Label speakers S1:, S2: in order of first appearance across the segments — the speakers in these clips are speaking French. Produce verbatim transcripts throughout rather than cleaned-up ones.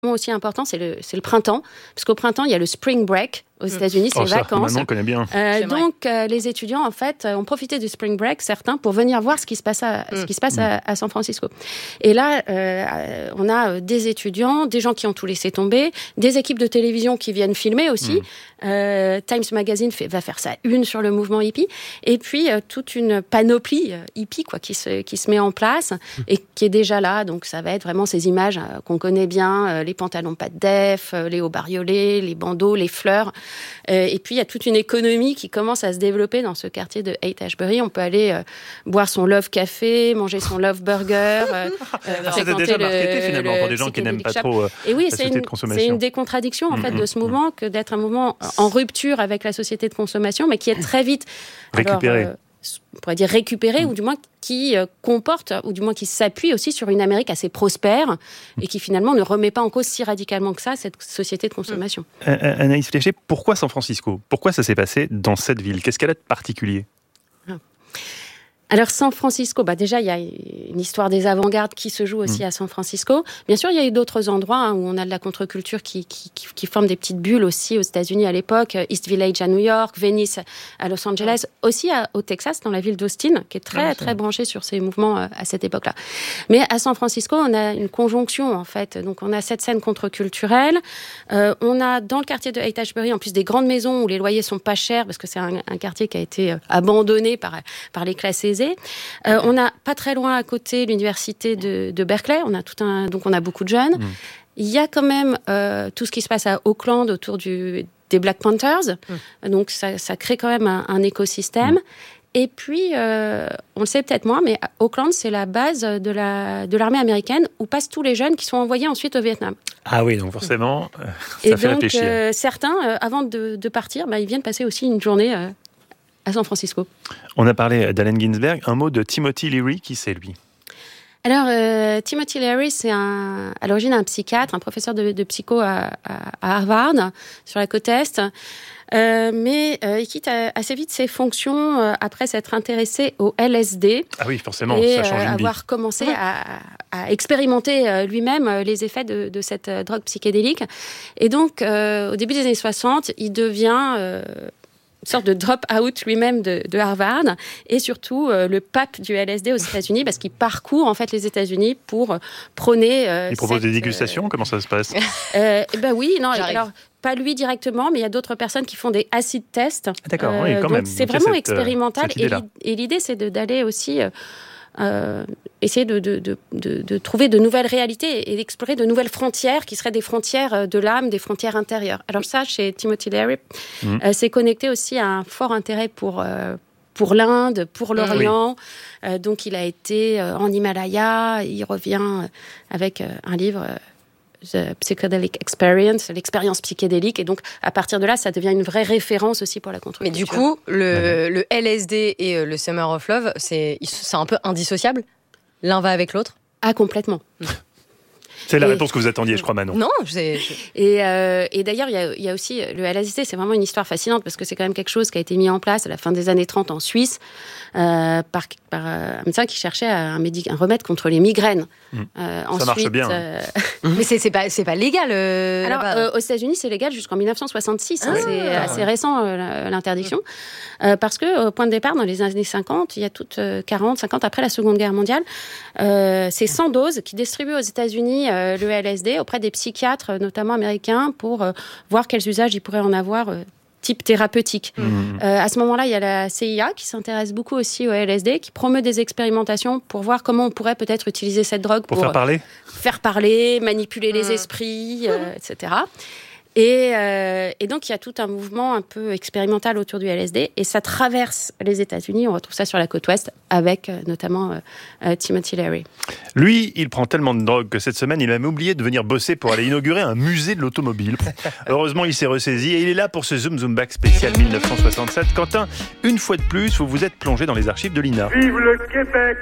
S1: moment aussi important, c'est le, c'est le printemps, parce qu'au printemps, il y a le spring break. Aux États-Unis, c'est
S2: oh,
S1: les
S2: ça,
S1: vacances.
S2: Maintenant, on connaît bien.
S1: Euh, donc, euh, les étudiants, en fait, ont profité du spring break, certains, pour venir voir ce qui se passe à, mm. ce qui se passe mm. à, à San Francisco. Et là, euh, on a des étudiants, des gens qui ont tout laissé tomber, des équipes de télévision qui viennent filmer aussi. Mm. Euh, Times Magazine fait, va faire sa une sur le mouvement hippie. Et puis, euh, toute une panoplie euh, hippie, quoi, qui se, qui se met en place mm. et qui est déjà là. Donc, ça va être vraiment ces images euh, qu'on connaît bien, euh, les pantalons pas de def, euh, les hauts bariolés, les bandeaux, les fleurs. Euh, et puis, il y a toute une économie qui commence à se développer dans ce quartier de Haight-Ashbury. On peut aller euh, boire son Love Café, manger son Love Burger. Euh,
S2: euh, c'est déjà marketé, finalement, pour des gens qui n'aiment pas trop euh,
S1: et oui,
S2: la société
S1: une,
S2: de consommation.
S1: C'est une des contradictions, en fait,
S2: mmh,
S1: de ce mouvement, mmh. que d'être un mouvement en rupture avec la société de consommation, mais qui est très vite...
S2: récupéré.
S1: Alors, euh, on pourrait dire récupéré, mmh. ou du moins qui euh, comporte, ou du moins qui s'appuie aussi sur une Amérique assez prospère, et qui finalement ne remet pas en cause si radicalement que ça cette société de consommation.
S2: Euh, Anaïs Fléché, pourquoi San Francisco ? Pourquoi ça s'est passé dans cette ville ? Qu'est-ce qu'elle a de particulier ?
S1: ah. Alors, San Francisco, bah déjà, il y a une histoire des avant-gardes qui se joue aussi mmh. à San Francisco. Bien sûr, il y a eu d'autres endroits hein, où on a de la contre-culture qui, qui, qui, qui forment des petites bulles aussi aux États-Unis à l'époque. East Village à New York, Venice à Los Angeles, mmh. aussi à, au Texas, dans la ville d'Austin, qui est très, mmh. très branchée sur ces mouvements euh, à cette époque-là. Mais à San Francisco, on a une conjonction, en fait. Donc, on a cette scène contre-culturelle. Euh, on a, dans le quartier de Haight-Ashbury, en plus des grandes maisons où les loyers sont pas chers, parce que c'est un, un quartier qui a été euh, abandonné par, par les classes aisées. Euh, on a pas très loin à côté l'université de, de Berkeley. On a tout un, donc on a beaucoup de jeunes. Mmh. Il y a quand même euh, tout ce qui se passe à Oakland autour du, des Black Panthers. Mmh. Donc ça, ça crée quand même un, un écosystème. Mmh. Et puis, euh, on le sait peut-être moins, mais Oakland, c'est la base de, la, de l'armée américaine où passent tous les jeunes qui sont envoyés ensuite au Vietnam.
S2: Ah oui, donc forcément, euh, ça
S1: Et
S2: fait
S1: donc,
S2: réfléchir.
S1: Euh, certains, euh, avant de, de partir, bah, ils viennent passer aussi une journée euh, à San Francisco.
S2: On a parlé d'Allen Ginsberg. Un mot de Timothy Leary, qui c'est lui ?
S1: Alors, euh, Timothy Leary, c'est un, à l'origine un psychiatre, un professeur de, de psycho à, à, à Harvard, sur la côte Est. Euh, mais euh, il quitte assez vite ses fonctions euh, après s'être intéressé au L S D.
S2: Ah oui, forcément,
S1: et,
S2: ça change
S1: euh,
S2: une vie.
S1: avoir commencé ouais. à, à expérimenter euh, lui-même euh, les effets de, de cette euh, drogue psychédélique. Et donc, euh, au début des années soixante, il devient... Euh, une sorte de drop-out lui-même de, de Harvard, et surtout euh, le pape du L S D aux États-Unis, parce qu'il parcourt en fait les États-Unis pour euh, prôner. Euh,
S2: il propose
S1: cette,
S2: des dégustations, euh... comment ça se passe
S1: euh, Ben oui, non. J'arrive. Alors pas lui directement, mais il y a d'autres personnes qui font des acid tests.
S2: Ah, d'accord, euh, oui, quand
S1: donc
S2: même.
S1: C'est
S2: donc
S1: vraiment
S2: cette,
S1: expérimental, et, et l'idée c'est de, d'aller aussi. Euh, Euh, essayer de, de, de, de, de trouver de nouvelles réalités et d'explorer de nouvelles frontières qui seraient des frontières de l'âme, des frontières intérieures. Alors ça, chez Timothy Leary, mmh. euh, c'est connecté aussi à un fort intérêt pour, euh, pour l'Inde, pour l'Orient. Oui. Euh, donc il a été euh, en Himalaya, il revient avec euh, un livre... Euh, The Psychedelic Experience, l'expérience psychédélique, et donc à partir de là, ça devient une vraie référence aussi pour la contre-culture.
S3: Mais du coup, le, le L S D et le Summer of Love, c'est, c'est un peu indissociable ? L'un va avec l'autre ?
S1: Ah, complètement.
S2: C'est la et... réponse que vous attendiez, je crois, Manon.
S3: Non, c'est...
S1: Et, euh, et d'ailleurs, il y a, il y a aussi le L S D, c'est vraiment une histoire fascinante parce que c'est quand même quelque chose qui a été mis en place à la fin des années trente en Suisse euh, par, par un médecin qui cherchait un, médic- un remède contre les migraines.
S2: Mmh.
S1: Euh,
S2: Ça
S1: ensuite,
S2: marche bien.
S1: Euh...
S3: Mais c'est, c'est, pas, c'est pas légal euh,
S1: Alors,
S3: là-bas.
S1: Euh, aux États-Unis, c'est légal jusqu'en dix-neuf cent soixante-six. Ah, hein, c'est
S3: ah,
S1: assez
S3: ouais.
S1: récent, euh, l'interdiction. Mmh. Euh, parce qu'au point de départ, dans les années cinquante, il y a toutes euh, quarante, cinquante, après la Seconde Guerre mondiale, euh, c'est cent doses qui distribuent aux États-Unis euh, le L S D auprès des psychiatres, notamment américains, pour euh, voir quels usages ils pourraient en avoir, euh, type thérapeutique. Mmh. Euh, à ce moment-là, il y a la C I A qui s'intéresse beaucoup aussi au L S D, qui promeut des expérimentations pour voir comment on pourrait peut-être utiliser cette drogue
S2: pour,
S1: pour
S2: faire parler,
S1: faire parler, manipuler mmh. les esprits, euh, et cetera. Et, euh, et donc, il y a tout un mouvement un peu expérimental autour du L S D, et ça traverse les États-Unis. On retrouve ça sur la côte ouest, avec euh, notamment euh, euh, Timothy Leary.
S2: Lui, il prend tellement de drogue que cette semaine, il a même oublié de venir bosser pour aller inaugurer un musée de l'automobile. Heureusement, il s'est ressaisi et il est là pour ce Zoom Zoom Back spécial dix-neuf cent soixante-sept. Quentin, une fois de plus, vous vous êtes plongé dans les archives de l'I N A.
S4: Vive le Québec!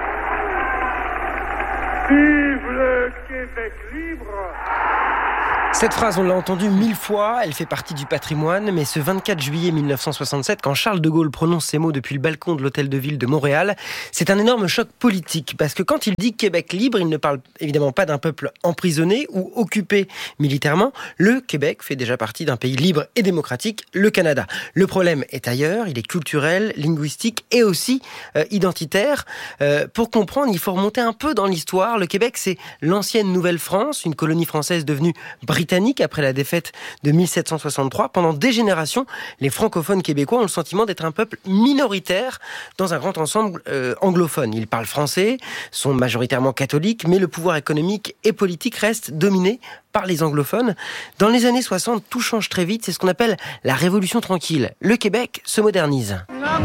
S4: Vive le Québec libre! Cette phrase, on l'a entendue mille fois, elle fait partie du patrimoine, mais ce vingt-quatre juillet mille neuf cent soixante-sept, quand Charles de Gaulle prononce ces mots depuis le balcon de l'hôtel de ville de Montréal, c'est un énorme choc politique, parce que quand il dit Québec libre, il ne parle évidemment pas d'un peuple emprisonné ou occupé militairement. Le Québec fait déjà partie d'un pays libre et démocratique, le Canada. Le problème est ailleurs, il est culturel, linguistique et aussi euh, identitaire. Euh, pour comprendre, il faut remonter un peu dans l'histoire. Le Québec, c'est l'ancienne Nouvelle-France, une colonie française devenue britannique après la défaite de mille sept cent soixante-trois. Pendant des générations, les francophones québécois ont le sentiment d'être un peuple minoritaire dans un grand ensemble euh, anglophone. Ils parlent français, sont majoritairement catholiques, mais le pouvoir économique et politique reste dominé par les anglophones. Dans les années soixante, tout change très vite. C'est ce qu'on appelle la Révolution tranquille. Le Québec se modernise.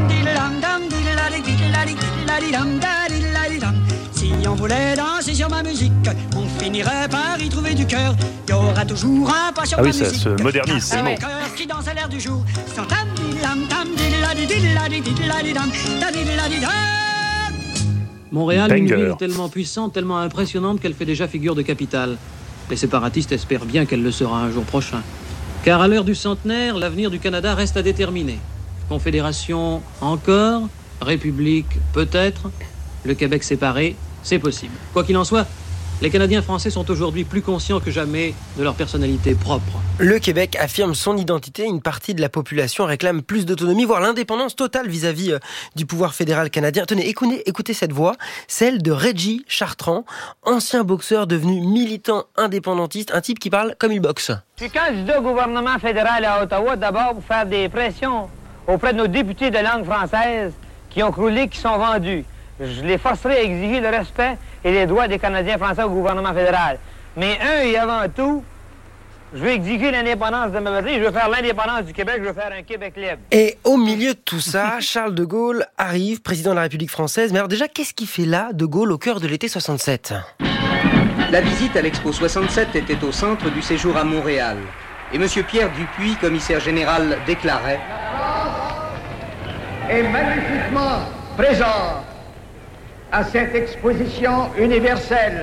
S5: Si on voulait danser sur ma musique, on finirait par y trouver du cœur. Il y aura toujours un pas sur
S2: ah
S5: ma
S2: oui, ça
S5: musique.
S2: se modernise, c'est
S5: mon
S2: bon.
S5: cœur qui danse à l'air du jour. Sans tam diddle tam diddle diddle diddle dam diddle.
S6: Montréal est une
S2: Banger.
S6: ville tellement puissante, tellement impressionnante qu'elle fait déjà figure de capitale. Les séparatistes espèrent bien qu'elle le sera un jour prochain. Car à l'heure du centenaire, l'avenir du Canada reste à déterminer. Confédération encore, République peut-être, le Québec séparé, c'est possible. Quoi qu'il en soit, les Canadiens français sont aujourd'hui plus conscients que jamais de leur personnalité propre.
S4: Le Québec affirme son identité. Une partie de la population réclame plus d'autonomie, voire l'indépendance totale vis-à-vis euh, du pouvoir fédéral canadien. Tenez, écoutez, écoutez cette voix, celle de Reggie Chartrand, ancien boxeur devenu militant indépendantiste, un type qui parle comme il boxe.
S7: Je suis candidat au gouvernement fédéral à Ottawa, d'abord pour faire des pressions auprès de nos députés de langue française qui ont croulé, qui sont vendus. Je les forcerai à exiger le respect et les droits des Canadiens français au gouvernement fédéral. Mais un et avant tout, je veux exiger l'indépendance de ma patrie, je veux faire l'indépendance du Québec, je veux faire un Québec libre.
S4: Et au milieu de tout ça, Charles de Gaulle arrive, président de la République française. Mais alors déjà, qu'est-ce qu'il fait là, de Gaulle, au cœur de l'été soixante-sept ?
S8: La visite à l'Expo soixante-sept était au centre du séjour à Montréal. Et M. Pierre Dupuis, commissaire général, déclarait
S9: « Et magnifiquement présent à cette exposition universelle. »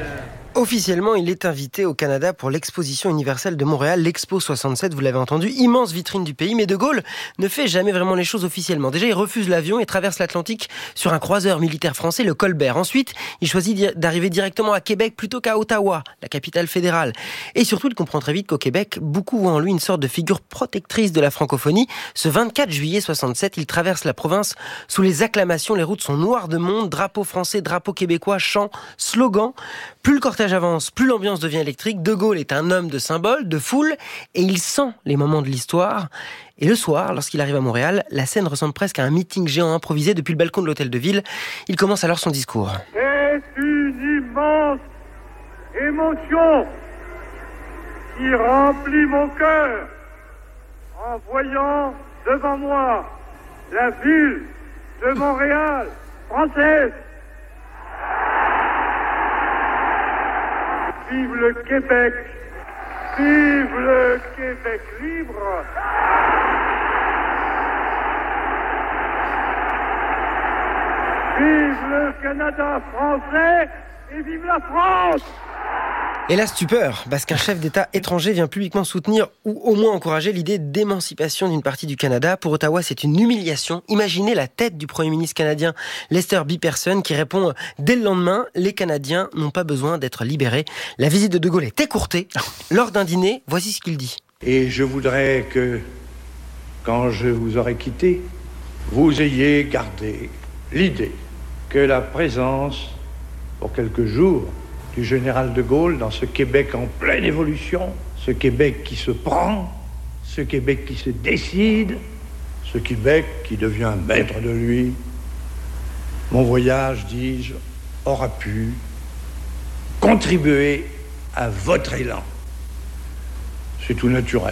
S4: Officiellement, il est invité au Canada pour l'exposition universelle de Montréal, l'Expo soixante-sept, vous l'avez entendu, immense vitrine du pays, mais de Gaulle ne fait jamais vraiment les choses officiellement. Déjà, il refuse l'avion et traverse l'Atlantique sur un croiseur militaire français, le Colbert. Ensuite, il choisit d'arriver directement à Québec plutôt qu'à Ottawa, la capitale fédérale. Et surtout, il comprend très vite qu'au Québec, beaucoup voient en lui une sorte de figure protectrice de la francophonie. Ce vingt-quatre juillet soixante-sept, il traverse la province sous les acclamations, les routes sont noires de monde, drapeau français, drapeau québécois, chants, slogans. Plus le cortège avance, plus l'ambiance devient électrique. De Gaulle est un homme de symbole, de foule, et il sent les moments de l'histoire. Et le soir, lorsqu'il arrive à Montréal, la scène ressemble presque à un meeting géant improvisé depuis le balcon de l'hôtel de ville. Il commence alors son discours.
S9: C'est une immense émotion qui remplit mon cœur en voyant devant moi la ville de Montréal française. Vive le Québec! Vive le Québec libre! Vive le Canada français et vive la France!
S4: Et la stupeur, parce qu'un chef d'État étranger vient publiquement soutenir ou au moins encourager l'idée d'émancipation d'une partie du Canada. Pour Ottawa, c'est une humiliation. Imaginez la tête du Premier ministre canadien Lester B. Pearson qui répond dès le lendemain « Les Canadiens n'ont pas besoin d'être libérés ». La visite de De Gaulle est écourtée. Lors d'un dîner, voici ce qu'il dit.
S10: Et je voudrais que, quand je vous aurai quitté, vous ayez gardé l'idée que la présence, pour quelques jours, du général de Gaulle dans ce Québec en pleine évolution, ce Québec qui se prend, ce Québec qui se décide, ce Québec qui devient maître de lui. Mon voyage, dis-je, aura pu contribuer à votre élan. C'est tout naturel.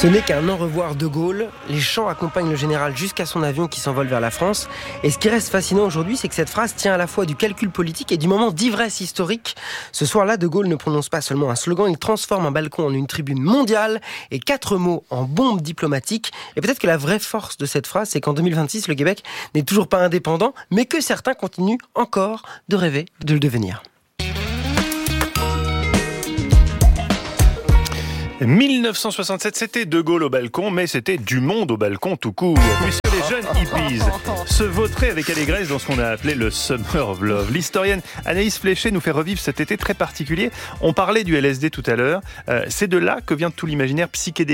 S4: Ce n'est qu'un au revoir de Gaulle. Les chants accompagnent le général jusqu'à son avion qui s'envole vers la France. Et ce qui reste fascinant aujourd'hui, c'est que cette phrase tient à la fois du calcul politique et du moment d'ivresse historique. Ce soir-là, de Gaulle ne prononce pas seulement un slogan, il transforme un balcon en une tribune mondiale et quatre mots en bombe diplomatique. Et peut-être que la vraie force de cette phrase, c'est qu'en deux mille vingt-six, le Québec n'est toujours pas indépendant, mais que certains continuent encore de rêver de le devenir.
S2: mille neuf cent soixante-sept, c'était De Gaulle au balcon, mais c'était du monde au balcon tout court, puisque les jeunes hippies se vautraient avec allégresse dans ce qu'on a appelé le Summer of Love. L'historienne Anaïs Fléché nous fait revivre cet été très particulier. On parlait du L S D tout à l'heure. Euh, c'est de là que vient tout l'imaginaire psychédélique ?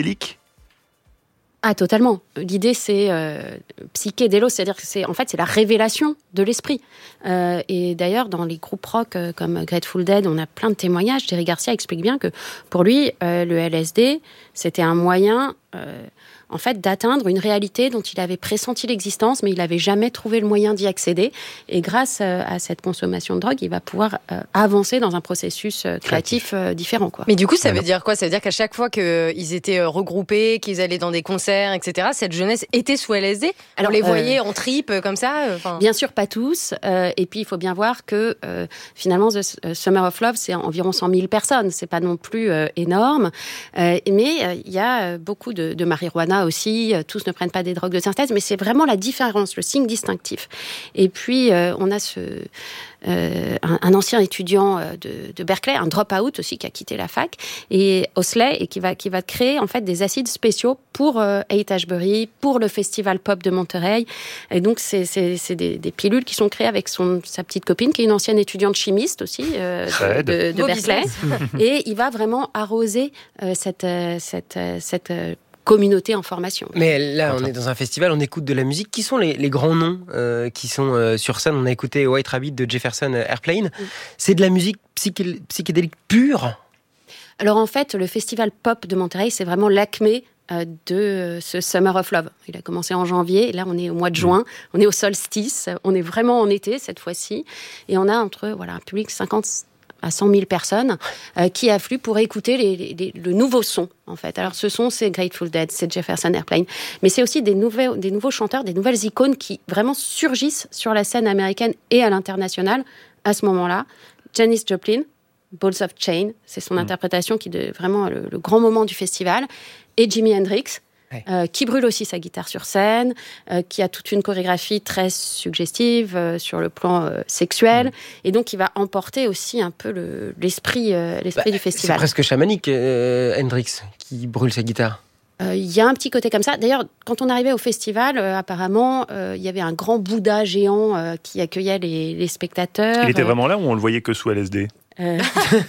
S1: Ah, totalement. L'idée, c'est euh, psychédélo, c'est-à-dire que c'est, en fait, c'est la révélation de l'esprit. Euh, et d'ailleurs, dans les groupes rock euh, comme Grateful Dead, on a plein de témoignages. Jerry Garcia explique bien que pour lui, euh, le L S D, c'était un moyen, euh, en fait, d'atteindre une réalité dont il avait pressenti l'existence, mais il n'avait jamais trouvé le moyen d'y accéder. Et grâce euh, à cette consommation de drogue, il va pouvoir euh, avancer dans un processus euh, créatif euh, différent, quoi.
S3: Mais du coup, ça veut dire quoi ? Ça veut dire qu'à chaque fois qu'ils étaient regroupés, qu'ils allaient dans des concerts, et cetera, cette jeunesse était sous L S D ? Alors, on les voyait euh, en trip, comme ça euh, Bien sûr, pas tous. Euh, et puis, il faut bien voir que, euh, finalement, The Summer of Love, c'est environ cent mille personnes. C'est pas non plus euh, énorme. Euh, mais il euh, y a beaucoup de, de marijuana aussi. Tous ne prennent pas des drogues de synthèse, mais c'est vraiment la différence, le signe distinctif. Et puis, euh, on a ce... Euh, un, un ancien étudiant de, de Berkeley, un drop-out aussi, qui a quitté la fac, et Osley, et qui va, qui va créer en fait des acides spéciaux pour euh, Haight-Ashbury, pour le Festival Pop de Monterey. Et donc, c'est, c'est, c'est des, des pilules qui sont créées avec son, sa petite copine, qui est une ancienne étudiante chimiste aussi, euh, de, de, de Berkeley. Et il va vraiment arroser euh, cette, euh, cette, euh, cette euh, communauté en formation.
S4: Mais là, on est dans un festival, on écoute de la musique. Qui sont les, les grands noms euh, qui sont euh, sur scène ? On a écouté White Rabbit de Jefferson Airplane. Mm. C'est de la musique psyché- psychédélique pure ?
S1: Alors en fait, le festival Pop de Monterey, c'est vraiment l'acmé euh, de ce Summer of Love. Il a commencé en janvier, et là on est au mois de juin, on est au solstice, on est vraiment en été cette fois-ci, et on a entre voilà, un public cinquante à cent mille personnes euh, qui affluent pour écouter les, les, les, le nouveau son, en fait. Alors, ce son, c'est Grateful Dead, c'est Jefferson Airplane, mais c'est aussi des, nouveaux, des nouveaux chanteurs, des nouvelles icônes qui vraiment surgissent sur la scène américaine et à l'international à ce moment-là. Janis Joplin, Balls of Chain, c'est son mmh. interprétation qui est vraiment le, le grand moment du festival, et Jimi Hendrix, Ouais. Euh, qui brûle aussi sa guitare sur scène, euh, qui a toute une chorégraphie très suggestive euh, sur le plan euh, sexuel, mmh. et donc il va emporter aussi un peu le, l'esprit, euh, l'esprit bah, du festival.
S4: C'est presque chamanique, euh, Hendrix, qui brûle sa guitare.
S1: Il euh, y a un petit côté comme ça. D'ailleurs, quand on arrivait au festival, euh, apparemment, il euh, y avait un grand Bouddha géant euh, qui accueillait les, les spectateurs.
S2: Il était vraiment là ou on le voyait que sous L S D ?
S1: Euh...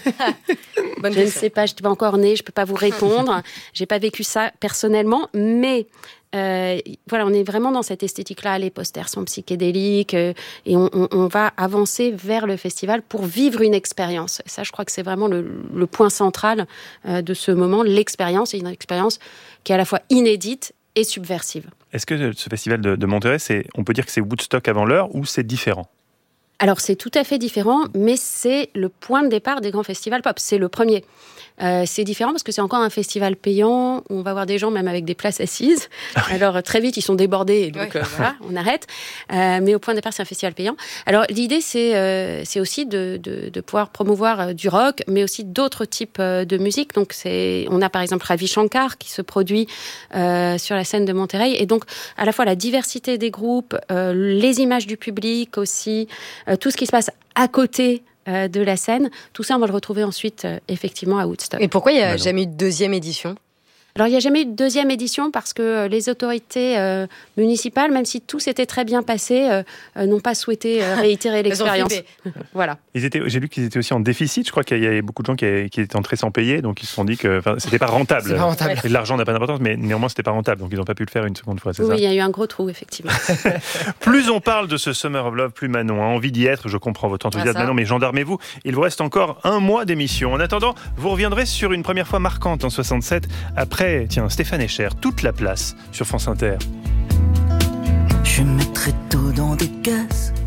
S1: Bonne je question. Ne sais pas, je n'étais pas encore née, je ne peux pas vous répondre. Je n'ai pas vécu ça personnellement, mais euh, voilà, on est vraiment dans cette esthétique-là. Les posters sont psychédéliques euh, et on, on, on va avancer vers le festival pour vivre une expérience. Et ça, je crois que c'est vraiment le, le point central euh, de ce moment. L'expérience est une expérience qui est à la fois inédite et subversive.
S2: Est-ce que ce festival de, de Monterey, c'est, on peut dire que c'est Woodstock avant l'heure ou c'est différent ?
S1: Alors, c'est tout à fait différent, mais c'est le point de départ des grands festivals pop. C'est le premier. Euh, c'est différent parce que c'est encore un festival payant où on va voir des gens même avec des places assises. Alors, très vite, ils sont débordés et donc, ouais. euh, voilà, on arrête. Euh, mais au point de départ, c'est un festival payant. Alors, l'idée, c'est, euh, c'est aussi de, de, de pouvoir promouvoir euh, du rock, mais aussi d'autres types euh, de musique. Donc, c'est, on a par exemple Ravi Shankar qui se produit euh, sur la scène de Monterey. Et donc, à la fois la diversité des groupes, euh, les images du public aussi, euh, tout ce qui se passe à côté de la scène, tout ça on va le retrouver ensuite euh, effectivement à Woodstock.
S3: Et pourquoi il n'y a bah jamais eu de deuxième édition ?
S1: Alors, il n'y a jamais eu de deuxième édition parce que les autorités euh, municipales, même si tout s'était très bien passé, euh, euh, n'ont pas souhaité euh, réitérer l'expérience. Voilà.
S2: Ils étaient, j'ai lu qu'ils étaient aussi en déficit. Je crois qu'il y avait beaucoup de gens qui, avaient, qui étaient entrés sans payer, donc ils se sont dit que c'était pas rentable.
S4: C'est pas rentable.
S2: Et l'argent n'a pas d'importance, mais néanmoins c'était pas rentable, donc ils n'ont pas pu le faire une seconde fois. C'est
S1: oui,
S2: ça.
S1: il y a eu un gros trou, effectivement.
S2: Plus on parle de ce Summer of Love, plus Manon a envie d'y être. Je comprends votre enthousiasme, ah, Manon, mais gendarmez-vous. Il vous reste encore un mois d'émission. En attendant, vous reviendrez sur une première fois marquante en soixante-sept. Après, tiens, Stéphane Echer, toute la place sur France Inter.
S11: Je mettrai tout dans des caisses,